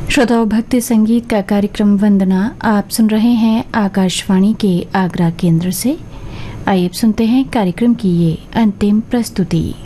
श्रोताओं, भक्ति संगीत का कार्यक्रम वंदना आप सुन रहे हैं आकाशवाणी के आगरा केंद्र से। आइए सुनते हैं कार्यक्रम की ये अंतिम प्रस्तुति।